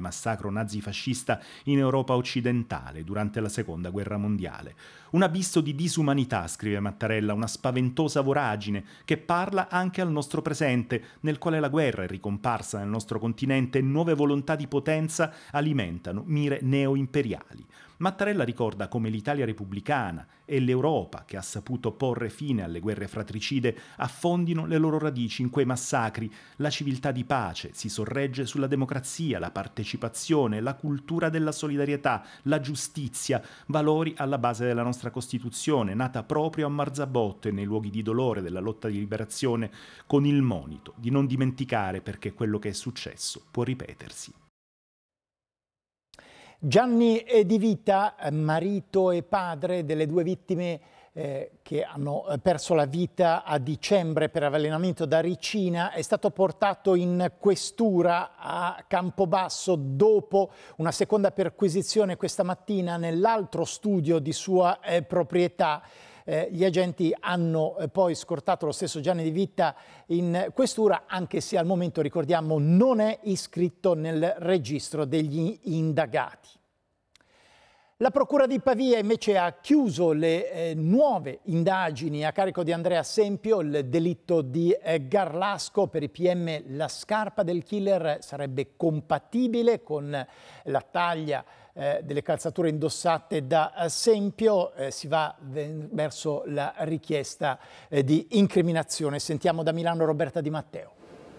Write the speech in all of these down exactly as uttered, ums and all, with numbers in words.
massacro nazifascista in Europa occidentale durante la Seconda Guerra Mondiale. Un abisso di disumanità, scrive Mattarella, una spaventosa voragine che parla anche al nostro presente, nel quale la guerra è ricomparsa nel nostro continente e nuove volontà di potenza alimentano mire neoimperiali. Mattarella ricorda come l'Italia repubblicana e l'Europa, che ha saputo porre fine alle guerre fratricide, affondino le loro radici in quei massacri. La civiltà di pace si sorregge sulla democrazia, la partecipazione, la cultura della solidarietà, la giustizia, valori alla base della nostra Costituzione, nata proprio a Marzabotto e nei luoghi di dolore della lotta di liberazione, con il monito di non dimenticare perché quello che è successo può ripetersi. Gianni Di Vita, marito e padre delle due vittime eh, che hanno perso la vita a dicembre per avvelenamento da ricina, è stato portato in questura a Campobasso dopo una seconda perquisizione questa mattina nell'altro studio di sua eh, proprietà. Eh, gli agenti hanno eh, poi scortato lo stesso Gianni Di Vita in questura, anche se al momento, ricordiamo, non è iscritto nel registro degli indagati. La Procura di Pavia invece ha chiuso le eh, nuove indagini a carico di Andrea Sempio, il delitto di eh, Garlasco. Per i P M la scarpa del killer sarebbe compatibile con la taglia eh, delle calzature indossate da Sempio. Eh, si va verso la richiesta eh, di incriminazione. Sentiamo da Milano Roberta Di Matteo.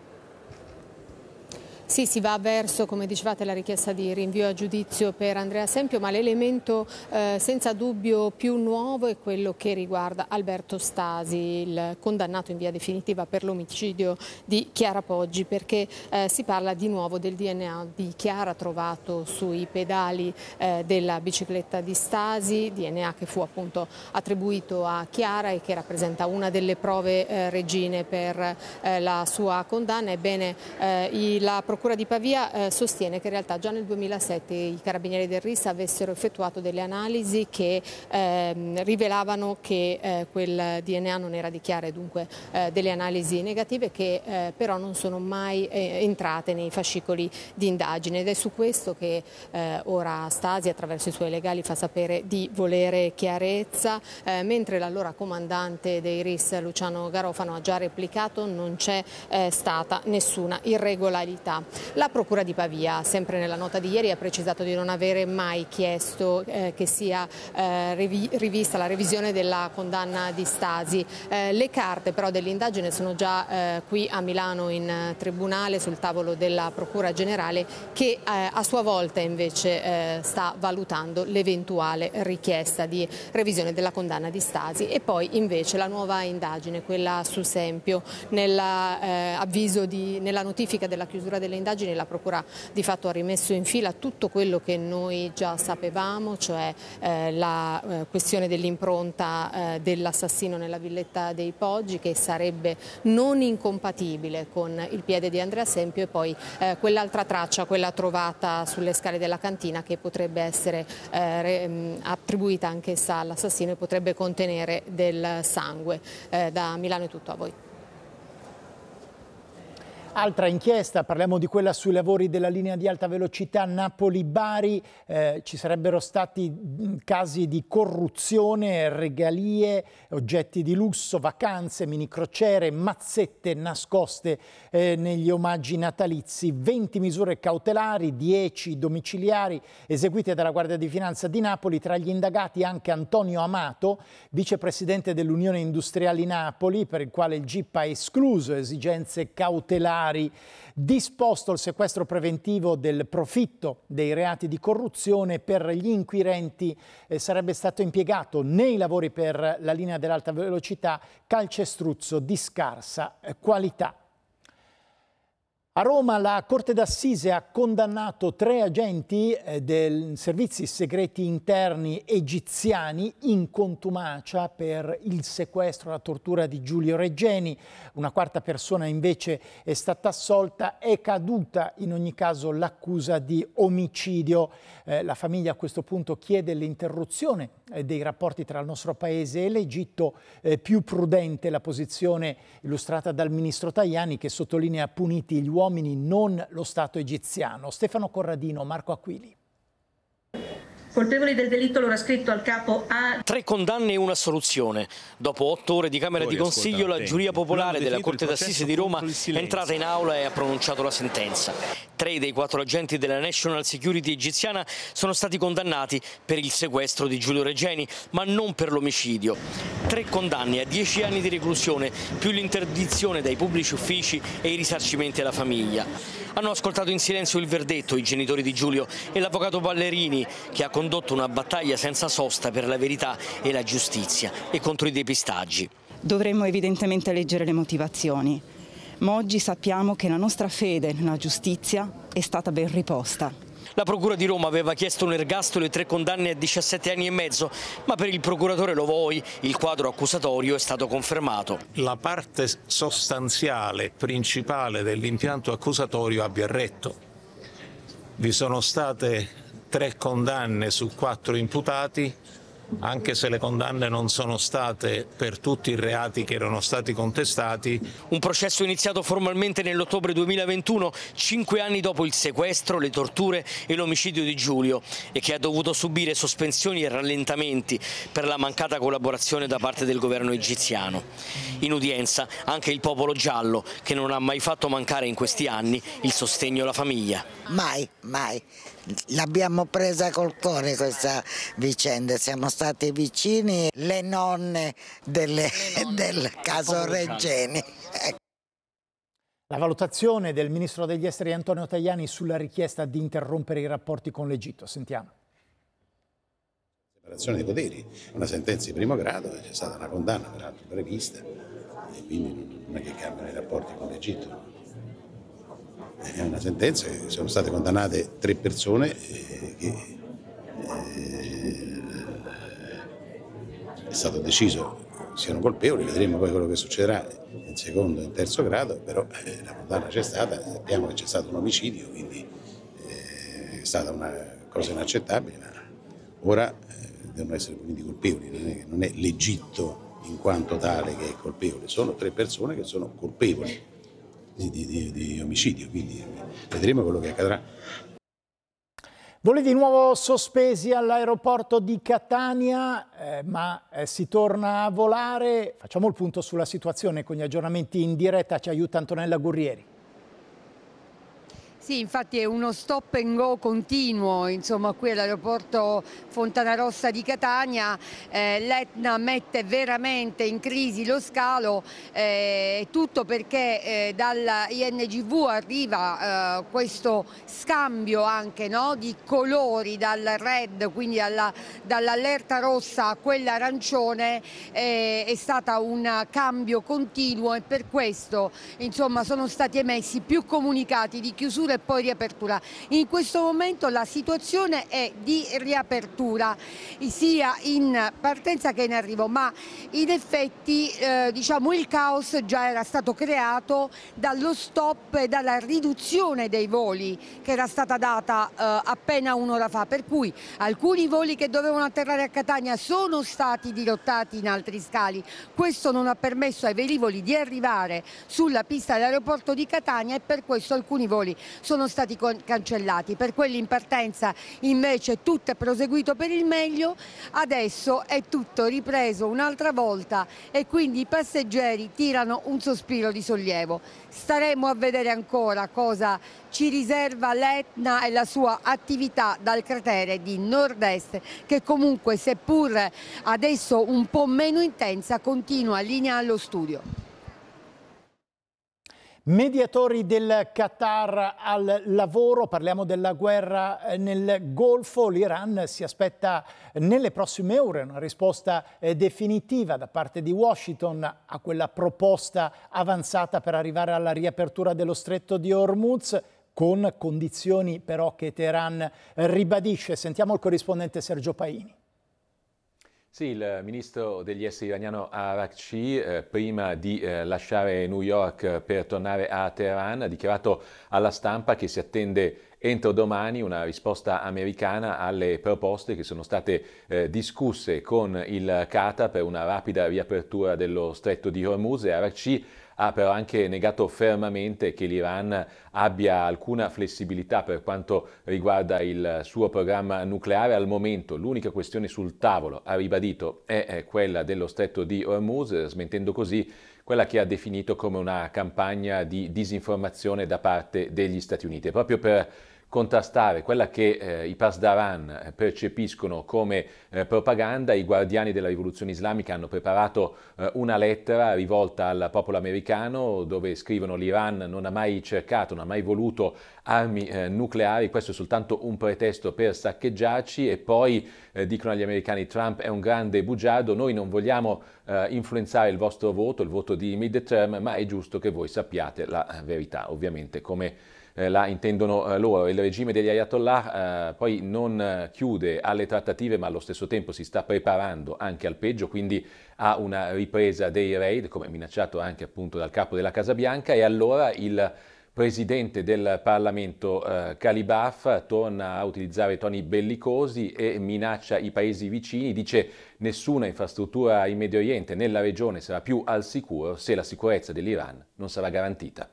Sì, si va verso, come dicevate, la richiesta di rinvio a giudizio per Andrea Sempio, ma l'elemento eh, senza dubbio più nuovo è quello che riguarda Alberto Stasi, il condannato in via definitiva per l'omicidio di Chiara Poggi, perché eh, si parla di nuovo del D N A di Chiara trovato sui pedali eh, della bicicletta di Stasi, D N A che fu appunto attribuito a Chiara e che rappresenta una delle prove eh, regine per eh, la sua condanna. Ebbene, eh, i, la Procura di Pavia eh, sostiene che in realtà già nel duemilasette i carabinieri del R I S avessero effettuato delle analisi che eh, rivelavano che eh, quel D N A non era di Chiara e dunque eh, delle analisi negative che eh, però non sono mai eh, entrate nei fascicoli di indagine, ed è su questo che eh, ora Stasi attraverso i suoi legali fa sapere di volere chiarezza, eh, mentre l'allora comandante dei R I S Luciano Garofano ha già replicato non c'è eh, stata nessuna irregolarità. La Procura di Pavia, sempre nella nota di ieri, ha precisato di non avere mai chiesto eh, che sia eh, rivi rivista la revisione della condanna di Stasi. Eh, le carte però dell'indagine sono già eh, qui a Milano in eh, tribunale sul tavolo della Procura Generale, che eh, a sua volta invece eh, sta valutando l'eventuale richiesta di revisione della condanna di Stasi. E poi invece la nuova indagine, quella su Sempio, nella, eh, avviso di, nella notifica della chiusura delle indagini la Procura di fatto ha rimesso in fila tutto quello che noi già sapevamo, cioè eh, la eh, questione dell'impronta eh, dell'assassino nella villetta dei Poggi, che sarebbe non incompatibile con il piede di Andrea Sempio, e poi eh, quell'altra traccia, quella trovata sulle scale della cantina, che potrebbe essere eh, re, attribuita anch'essa all'assassino e potrebbe contenere del sangue. Eh, da Milano è tutto, a voi. Altra inchiesta, parliamo di quella sui lavori della linea di alta velocità Napoli-Bari. Eh, ci sarebbero stati casi di corruzione, regalie, oggetti di lusso, vacanze, minicrociere, mazzette nascoste eh, negli omaggi natalizi. venti misure cautelari, dieci domiciliari eseguite dalla Guardia di Finanza di Napoli. Tra gli indagati anche Antonio Amato, vicepresidente dell'Unione Industriali Napoli, per il quale il G I P ha escluso esigenze cautelari. Disposto il sequestro preventivo del profitto dei reati di corruzione. Per gli inquirenti eh, sarebbe stato impiegato nei lavori per la linea dell'alta velocità calcestruzzo di scarsa eh, qualità. A Roma la Corte d'Assise ha condannato tre agenti eh, dei servizi segreti interni egiziani in contumacia per il sequestro e la tortura di Giulio Regeni. Una quarta persona invece è stata assolta. È caduta in ogni caso l'accusa di omicidio. Eh, la famiglia a questo punto chiede l'interruzione eh, dei rapporti tra il nostro paese e l'Egitto. Eh, più prudente la posizione illustrata dal ministro Tajani, che sottolinea puniti gli uomini uomini, non lo Stato egiziano. Stefano Corradino, Marco Aquili. Colpevoli del delitto, l'ora scritto al capo A. Tre condanne e una assoluzione. Dopo otto ore di Camera di Consiglio, la giuria popolare della Corte d'Assise di Roma è entrata in aula e ha pronunciato la sentenza. Tre dei quattro agenti della National Security egiziana sono stati condannati per il sequestro di Giulio Regeni, ma non per l'omicidio. Tre condanne a dieci anni di reclusione, più l'interdizione dai pubblici uffici e i risarcimenti alla famiglia. Hanno ascoltato in silenzio il verdetto i genitori di Giulio e l'avvocato Ballerini, che ha condotto una battaglia senza sosta per la verità e la giustizia e contro i depistaggi. Dovremmo evidentemente leggere le motivazioni, ma oggi sappiamo che la nostra fede nella giustizia è stata ben riposta. La Procura di Roma aveva chiesto un ergastolo e tre condanne a diciassette anni e mezzo, ma per il procuratore Lovoi il quadro accusatorio è stato confermato. La parte sostanziale, principale dell'impianto accusatorio abbia retto. Vi sono state tre condanne su quattro imputati, anche se le condanne non sono state per tutti i reati che erano stati contestati. Un processo iniziato formalmente nell'ottobre duemilaventuno, cinque anni dopo il sequestro, le torture e l'omicidio di Giulio, e che ha dovuto subire sospensioni e rallentamenti per la mancata collaborazione da parte del governo egiziano. In udienza anche il popolo giallo, che non ha mai fatto mancare in questi anni il sostegno alla famiglia. Mai, mai. L'abbiamo presa col cuore questa vicenda, siamo stati vicini, le nonne, delle, le nonne del caso Regeni. La valutazione del ministro degli esteri Antonio Tajani sulla richiesta di interrompere i rapporti con l'Egitto. Sentiamo. Separazione dei poteri, una sentenza di primo grado, c'è stata una condanna peraltro prevista e quindi non è che cambiano i rapporti con l'Egitto. È una sentenza che sono state condannate tre persone eh, che eh, è stato deciso siano colpevoli, vedremo poi quello che succederà in secondo e in terzo grado, però eh, la condanna c'è stata, sappiamo che c'è stato un omicidio, quindi eh, è stata una cosa inaccettabile, ma ora eh, devono essere puniti colpevoli, non è, non è l'Egitto in quanto tale che è colpevole, sono tre persone che sono colpevoli Di, di, di omicidio, quindi vedremo quello che accadrà. Voli di nuovo sospesi all'aeroporto di Catania, eh, ma eh, si torna a volare. Facciamo il punto sulla situazione con gli aggiornamenti in diretta, ci aiuta Antonella Gurrieri. Sì, infatti è uno stop and go continuo, insomma, qui all'aeroporto Fontanarossa di Catania. eh, l'Etna mette veramente in crisi lo scalo, eh, tutto perché eh, dalla I N G V arriva eh, questo scambio anche, no, di colori, dal red, quindi alla, dall'allerta rossa a quella arancione, eh, è stato un cambio continuo e per questo, insomma, sono stati emessi più comunicati di chiusura e poi riapertura. In questo momento la situazione è di riapertura sia in partenza che in arrivo, ma in effetti eh, diciamo il caos già era stato creato dallo stop e dalla riduzione dei voli che era stata data eh, appena un'ora fa, per cui alcuni voli che dovevano atterrare a Catania sono stati dirottati in altri scali. Questo non ha permesso ai velivoli di arrivare sulla pista dell'aeroporto di Catania e per questo alcuni voli sono stati cancellati. Per quelli in partenza invece tutto è proseguito per il meglio, adesso è tutto ripreso un'altra volta e quindi i passeggeri tirano un sospiro di sollievo. Staremo a vedere ancora cosa ci riserva l'Etna e la sua attività dal cratere di nord-est, che comunque, seppur adesso un po' meno intensa, continua linea allo studio. Mediatori del Qatar al lavoro, parliamo della guerra nel Golfo. L'Iran si aspetta nelle prossime ore una risposta definitiva da parte di Washington a quella proposta avanzata per arrivare alla riapertura dello stretto di Hormuz, con condizioni però che Teheran ribadisce. Sentiamo il corrispondente Sergio Paini. Sì, il ministro degli esteri iraniano Araghchi, eh, prima di eh, lasciare New York per tornare a Teheran, ha dichiarato alla stampa che si attende entro domani una risposta americana alle proposte che sono state eh, discusse con il Qatar per una rapida riapertura dello stretto di Hormuz. E Araghchi ha però anche negato fermamente che l'Iran abbia alcuna flessibilità per quanto riguarda il suo programma nucleare. Al momento l'unica questione sul tavolo, ha ribadito, è quella dello stretto di Hormuz, smentendo così quella che ha definito come una campagna di disinformazione da parte degli Stati Uniti. E proprio per contrastare quella che eh, i Pasdaran percepiscono come eh, propaganda, i guardiani della rivoluzione islamica hanno preparato eh, una lettera rivolta al popolo americano dove scrivono: l'Iran non ha mai cercato, non ha mai voluto armi eh, nucleari, questo è soltanto un pretesto per saccheggiarci, e poi eh, dicono agli americani: Trump è un grande bugiardo, noi non vogliamo eh, influenzare il vostro voto, il voto di mid-term, ma è giusto che voi sappiate la verità, ovviamente come la intendono loro. Il regime degli Ayatollah eh, poi non eh, chiude alle trattative, ma allo stesso tempo si sta preparando anche al peggio, quindi a una ripresa dei raid, come minacciato anche appunto dal capo della Casa Bianca, e allora il presidente del Parlamento eh, Kalibaf torna a utilizzare toni bellicosi e minaccia i paesi vicini, dice: nessuna infrastruttura in Medio Oriente, nella regione, sarà più al sicuro se la sicurezza dell'Iran non sarà garantita.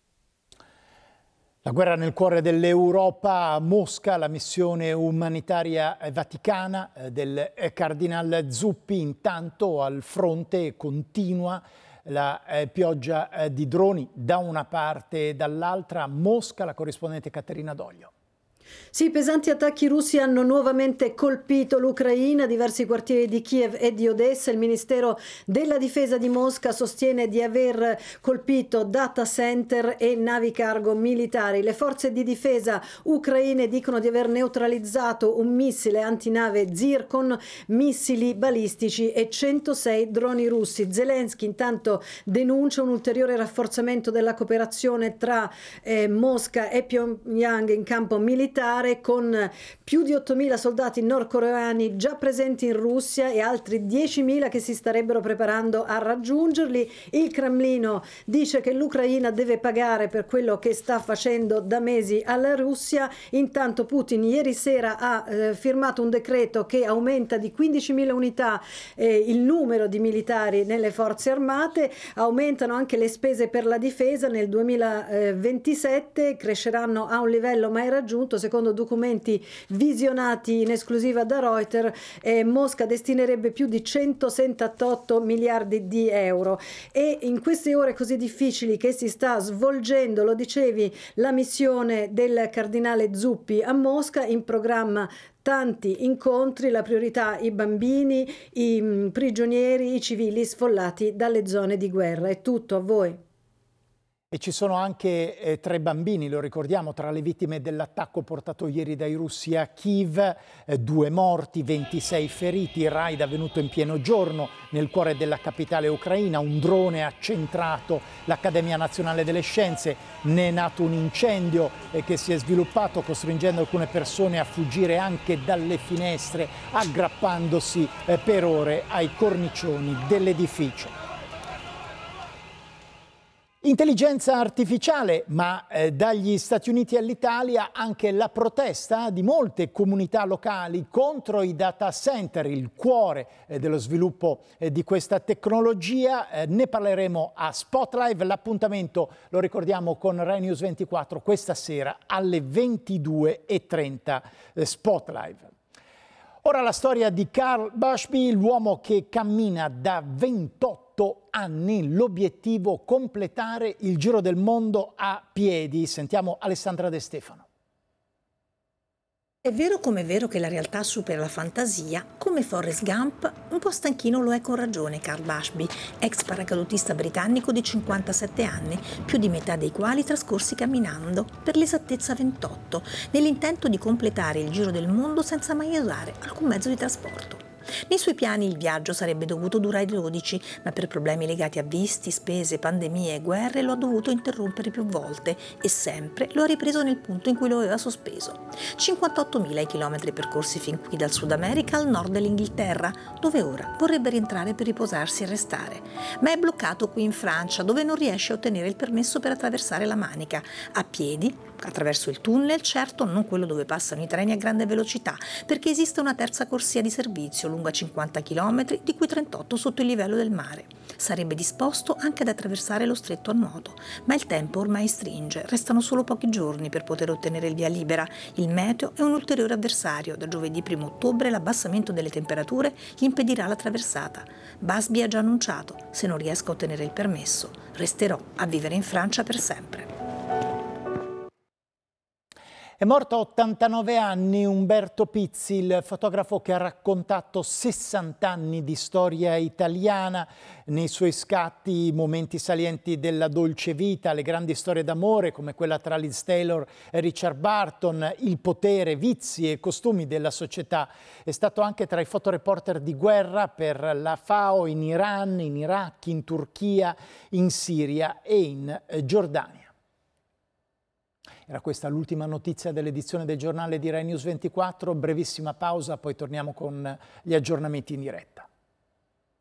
La guerra nel cuore dell'Europa, a Mosca, la missione umanitaria vaticana del cardinal Zuppi. Intanto al fronte continua la pioggia di droni da una parte e dall'altra. A Mosca, la corrispondente Caterina Doglio. Sì, pesanti attacchi russi hanno nuovamente colpito l'Ucraina, diversi quartieri di Kiev e di Odessa. Il Ministero della Difesa di Mosca sostiene di aver colpito data center e navi cargo militari. Le forze di difesa ucraine dicono di aver neutralizzato un missile antinave Zircon, missili balistici e centosei droni russi. Zelensky intanto denuncia un ulteriore rafforzamento della cooperazione tra eh, Mosca e Pyongyang in campo militare, con più di ottomila soldati nordcoreani già presenti in Russia e altri diecimila che si starebbero preparando a raggiungerli. Il Cremlino dice che l'Ucraina deve pagare per quello che sta facendo da mesi alla Russia. Intanto Putin ieri sera ha eh, firmato un decreto che aumenta di quindicimila unità eh, il numero di militari nelle forze armate, aumentano anche le spese per la difesa. Nel duemilaventisette cresceranno a un livello mai raggiunto. Secondo documenti visionati in esclusiva da Reuters, eh, Mosca destinerebbe più di centosettantotto miliardi di euro. E in queste ore così difficili che si sta svolgendo, lo dicevi, la missione del cardinale Zuppi a Mosca, in programma tanti incontri, la priorità i bambini, i mh, prigionieri, i civili sfollati dalle zone di guerra. È tutto, a voi. E ci sono anche eh, tre bambini, lo ricordiamo, tra le vittime dell'attacco portato ieri dai russi a Kiev, eh, due morti, ventisei feriti. Il raid avvenuto in pieno giorno nel cuore della capitale ucraina, un drone ha centrato l'Accademia Nazionale delle Scienze, ne è nato un incendio eh, che si è sviluppato costringendo alcune persone a fuggire anche dalle finestre, aggrappandosi eh, per ore ai cornicioni dell'edificio. Intelligenza artificiale, ma eh, dagli Stati Uniti all'Italia anche la protesta di molte comunità locali contro i data center, il cuore eh, dello sviluppo eh, di questa tecnologia. Eh, ne parleremo a Spotlive, l'appuntamento lo ricordiamo con Rai News ventiquattro questa sera alle ventidue e trenta. eh, Spotlive. Ora la storia di Carl Bushby, l'uomo che cammina da ventotto anni, l'obiettivo completare il giro del mondo a piedi. Sentiamo Alessandra De Stefano. È vero come è vero che la realtà supera la fantasia, come Forrest Gump, un po' stanchino lo è con ragione Carl Bushby, ex paracadutista britannico di cinquantasette anni, più di metà dei quali trascorsi camminando, per l'esattezza ventotto, nell'intento di completare il giro del mondo senza mai usare alcun mezzo di trasporto. Nei suoi piani il viaggio sarebbe dovuto durare dodici, ma per problemi legati a visti, spese, pandemie e guerre lo ha dovuto interrompere più volte e sempre lo ha ripreso nel punto in cui lo aveva sospeso. cinquantottomila i chilometri percorsi fin qui dal Sud America al nord dell'Inghilterra, dove ora vorrebbe rientrare per riposarsi e restare. Ma è bloccato qui in Francia, dove non riesce a ottenere il permesso per attraversare la Manica, a piedi, attraverso il tunnel, certo non quello dove passano i treni a grande velocità, perché esiste una terza corsia di servizio lunga cinquanta chilometri, di cui trentotto sotto il livello del mare. Sarebbe disposto anche ad attraversare lo stretto a nuoto, ma il tempo ormai stringe, restano solo pochi giorni per poter ottenere il via libera. Il meteo è un ulteriore avversario, da giovedì primo ottobre l'abbassamento delle temperature gli impedirà la traversata. Busby ha già annunciato: se non riesco a ottenere il permesso, resterò a vivere in Francia per sempre. È morto a ottantanove anni Umberto Pizzi, il fotografo che ha raccontato sessanta anni di storia italiana. Nei suoi scatti momenti salienti della dolce vita, le grandi storie d'amore come quella tra Liz Taylor e Richard Burton, il potere, vizi e costumi della società. È stato anche tra i fotoreporter di guerra per la FAO in Iran, in Iraq, in Turchia, in Siria e in Giordania. Era questa l'ultima notizia dell'edizione del giornale di Rai News ventiquattro, brevissima pausa, poi torniamo con gli aggiornamenti in diretta.